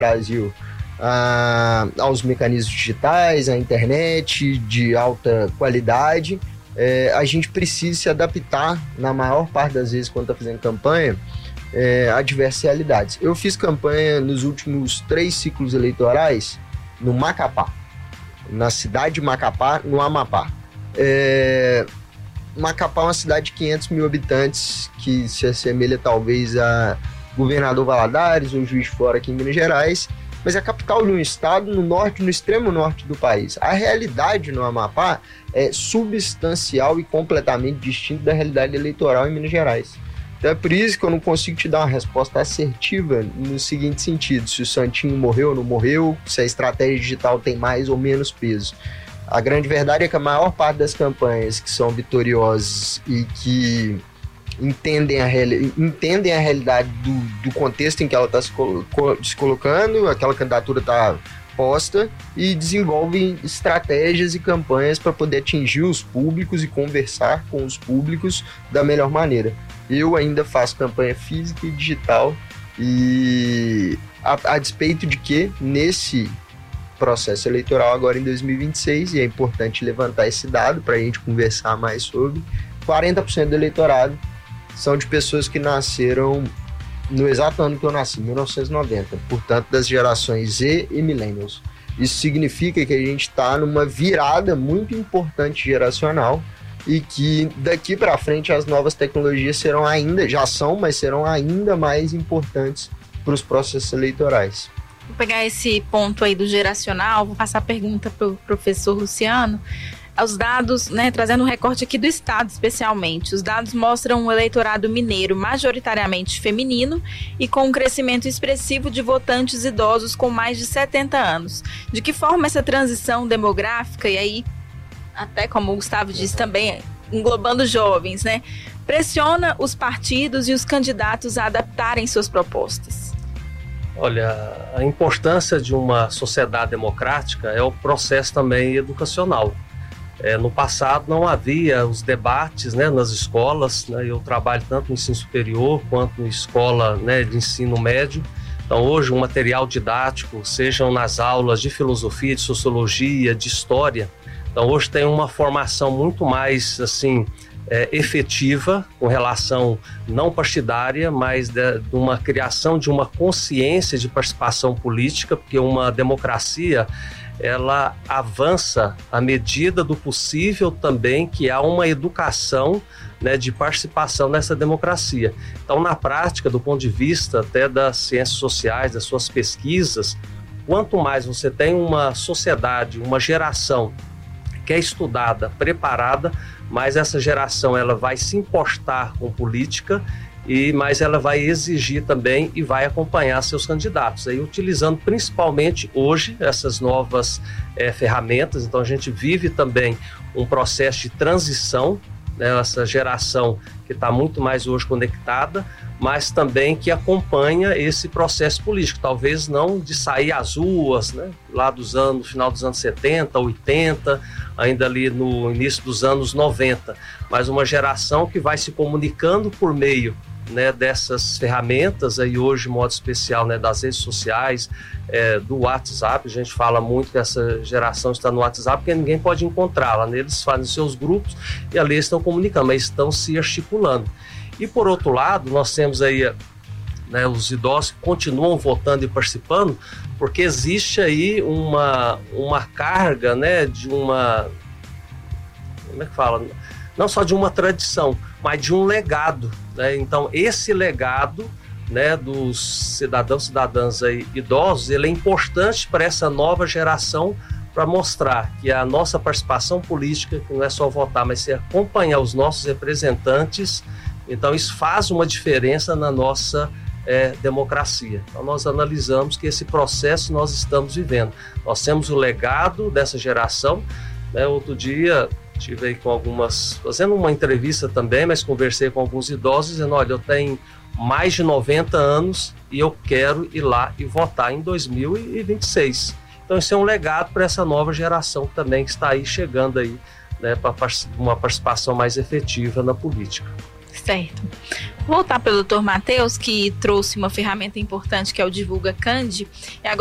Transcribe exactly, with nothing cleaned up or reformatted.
Brasil ah, aos mecanismos digitais, à internet de alta qualidade, é, a gente precisa se adaptar, na maior parte das vezes, quando está fazendo campanha, é, a diversas realidades. Eu fiz campanha nos últimos três ciclos eleitorais no Macapá, na cidade de Macapá, no Amapá. É, Macapá é uma cidade de quinhentos mil habitantes, que se assemelha talvez a Governador Valadares ou Juiz de Fora aqui em Minas Gerais, mas é a capital de um estado no norte, no extremo norte do país. A realidade no Amapá é substancial e completamente distinta da realidade eleitoral em Minas Gerais. Então é por isso que eu não consigo te dar uma resposta assertiva no seguinte sentido: se o Santinho morreu ou não morreu, se a estratégia digital tem mais ou menos peso. A grande verdade é que a maior parte das campanhas que são vitoriosas e que entendem a, reali- entendem a realidade do, do contexto em que ela está se, colo- se colocando, aquela candidatura está posta, e desenvolvem estratégias e campanhas para poder atingir os públicos e conversar com os públicos da melhor maneira. Eu ainda faço campanha física e digital, e a, a despeito de que nesse processo eleitoral agora em dois mil e vinte e seis, e é importante levantar esse dado para a gente conversar mais sobre, quarenta por cento do eleitorado são de pessoas que nasceram no exato ano que eu nasci, mil novecentos e noventa, portanto das gerações Z e Millennials. Isso significa que a gente está numa virada muito importante geracional, e que daqui para frente as novas tecnologias serão ainda, já são, mas serão ainda mais importantes para os processos eleitorais. Vou pegar esse ponto aí do geracional, vou passar a pergunta para o professor Luciano. Os dados, né, trazendo um recorte aqui do estado especialmente, os dados mostram um eleitorado mineiro majoritariamente feminino e com um crescimento expressivo de votantes idosos com mais de setenta anos. De que forma essa transição demográfica, e aí, até como o Gustavo disse também, englobando jovens, né, pressiona os partidos e os candidatos a adaptarem suas propostas? Olha, a importância de uma sociedade democrática é o processo também educacional. É, no passado não havia os debates, né, nas escolas, né, eu trabalho tanto no ensino superior quanto na escola, né, de ensino médio. Então hoje o material didático, sejam nas aulas de filosofia, de sociologia, de história, então hoje tem uma formação muito mais assim, é, efetiva com relação não partidária, mas de, de uma criação de uma consciência de participação política, porque uma democracia ela avança à medida do possível também que há uma educação, né, de participação nessa democracia. Então, na prática, do ponto de vista até das ciências sociais, das suas pesquisas, quanto mais você tem uma sociedade, uma geração que é estudada, preparada, mais essa geração ela vai se importar com política e mais ela vai exigir também e vai acompanhar seus candidatos, aí utilizando principalmente hoje essas novas é, ferramentas. Então a gente vive também um processo de transição, né, essa geração que está muito mais hoje conectada, mas também que acompanha esse processo político, talvez não de sair às ruas, né, lá dos anos, no final dos anos setenta, oitenta, ainda ali no início dos anos noventa, mas uma geração que vai se comunicando por meio, né, dessas ferramentas, aí hoje, de modo especial, né, das redes sociais, é, do WhatsApp. A gente fala muito que essa geração está no WhatsApp porque ninguém pode encontrá-la, né? Eles fazem seus grupos e ali estão comunicando, mas estão se articulando. E por outro lado, nós temos aí, né, os idosos que continuam votando e participando, porque existe aí uma, uma carga, né, de uma, como é que fala? Não só de uma tradição, mas de um legado, né? Então esse legado, né, dos cidadãos e cidadãs aí, idosos, ele é importante para essa nova geração, para mostrar que a nossa participação política, que não é só votar, mas é acompanhar os nossos representantes. Então isso faz uma diferença na nossa é, democracia. Então nós analisamos que esse processo nós estamos vivendo. Nós temos o legado dessa geração, né? Outro dia estive aí com algumas, fazendo uma entrevista também, mas conversei com alguns idosos dizendo, olha, eu tenho mais de noventa anos e eu quero ir lá e votar em dois mil e vinte e seis. Então isso é um legado para essa nova geração também que está aí chegando aí, né, para uma participação mais efetiva na política. Certo. Vou voltar para o doutor Matheus, que trouxe uma ferramenta importante que é o Divulga Candi. E agora